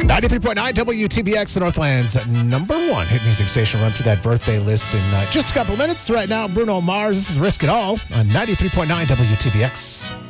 93.9 WTBX, the Northland's #1 hit music station. Run through that birthday list in just a couple of minutes. Right now, Bruno Mars. This is Risk It All on 93.9 WTBX.